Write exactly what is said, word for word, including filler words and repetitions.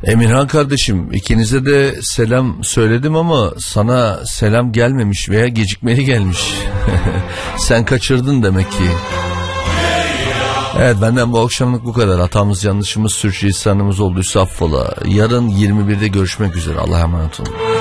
Emirhan kardeşim, ikinize de selam söyledim ama sana selam gelmemiş veya gecikmeli gelmiş. Sen kaçırdın demek ki. Evet, benden bu akşamlık bu kadar. Hatamız, yanlışımız, sürçülisanımız olduysa affola. Yarın yirmi birde görüşmek üzere. Allah'a emanet olun.